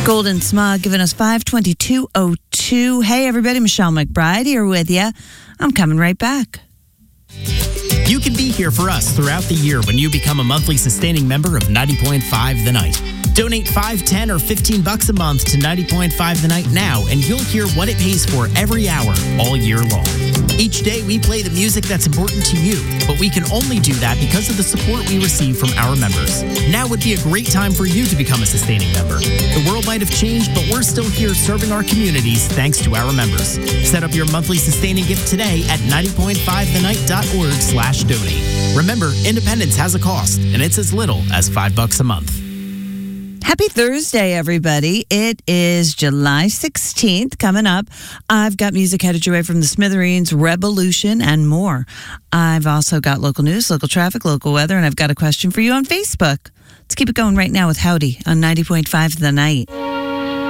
Golden Smog giving us 522.02. Hey, everybody, Michelle McBride here with you. I'm coming right back. You can be here for us throughout the year when you become a monthly sustaining member of 90.5 The Night. Donate $5, $10, or $15 a month to 90.5 The Night now, and you'll hear what it pays for every hour all year long. Each day, we play the music that's important to you, but we can only do that because of the support we receive from our members. Now would be a great time for you to become a sustaining member. The world might have changed, but we're still here serving our communities thanks to our members. Set up your monthly sustaining gift today at 90.5thennight.org/donate. Remember, independence has a cost, and it's as little as $5 a month. Happy Thursday, everybody. It is July 16th coming up. I've got music headed your way from the Smithereens, Revolution, and more. I've also got local news, local traffic, local weather, and I've got a question for you on Facebook. Let's keep it going right now with Howdy on 90.5 The Night.